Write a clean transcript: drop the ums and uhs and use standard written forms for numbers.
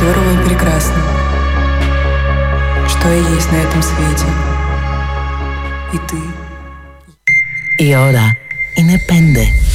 здорово и прекрасно, что я есть на этом свете. И ты. Η ώρα είναι 5.